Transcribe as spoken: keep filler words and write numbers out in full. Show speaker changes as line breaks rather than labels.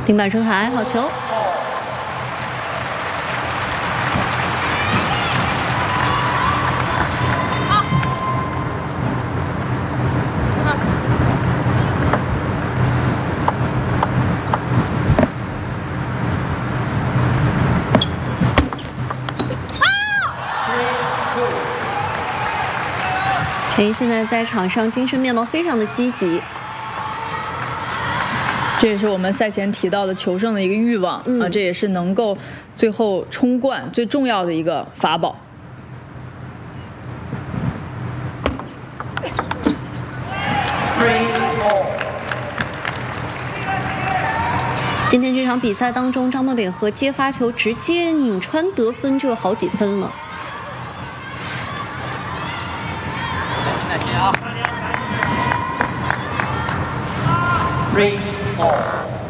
顶板出台，好球。 陈怡现在在场上精神面貌非常的积极，
这也是我们赛前提到的求胜的一个欲望、嗯、啊，这也是能够最后冲冠最重要的一个法宝。
今天这场比赛当中，张本秉和接发球直接拧穿得分，就有好几分了。
Three, four.